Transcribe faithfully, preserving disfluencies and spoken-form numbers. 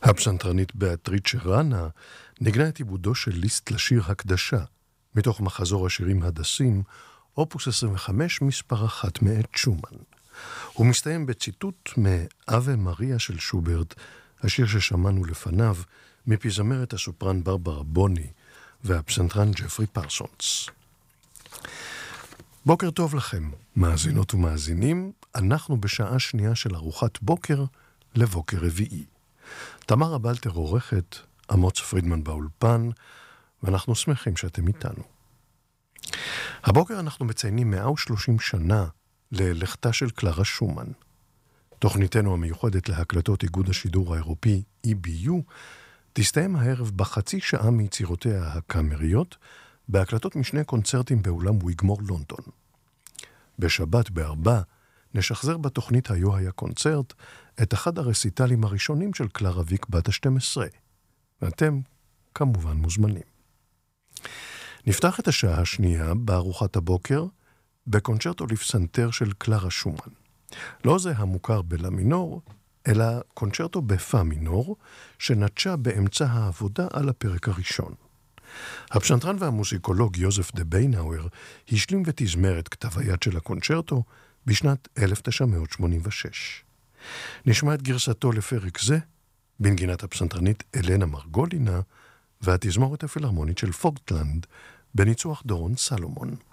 הפסנתרנית באטריצ'ה רנה נגנה את עיבודו של ליסט לשיר הקדשה, מתוך מחזור השירים הדסים, אופוס עשרים וחמש מספר אחת מאת שומן. הוא מסתיים בציטוט מאווה מריה של שוברט, השיר ששמענו לפניו, מפזמרת הסופרן ברברה בוני והפסנתרן ג'פרי פרסונס. בוקר טוב לכם, מאזינות ומאזינים, אנחנו בשעה שנייה של ארוחת בוקר לבוקר רביעי. תמר הבלטר עורכת, אמוץ פרידמן באולפן, ואנחנו שמחים שאתם איתנו. הבוקר אנחנו מציינים מאה ושלושים שנה ללכתה של קלרה שומן. תוכניתנו המיוחדת להקלטות איגוד השידור האירופי אי בי יו תסתיים הערב בחצי שעה מיצירותיה הקאמריות בהקלטות משני קונצרטים באולם ויגמור לונדון. בשבת בארבע נשחזר בתוכנית היו היה קונצרט את אחד הרסיטלים הראשונים של קלרה ויק בת ה-שתים עשרה, ואתם כמובן מוזמנים. נפתח את השעה השנייה בארוחת הבוקר בקונצ'רטו לפסנתר של קלרה שומן. לא זה המוכר בלה מינור, אלא קונצ'רטו בפה מינור, שנטשה באמצע העבודה על הפרק הראשון. הפסנתרן והמוסיקולוג יוזף דה ביינאוור השלים ותזמר את כתב היד של הקונצ'רטו בשנת אלף תשע מאות שמונים ושש. נשמע את גרסתו לפרק זה בנגינת הפסנתרנית אלנה מרגולינה והתזמורת הפילהרמונית של פוגטלנד בניצוח דורון סלומון.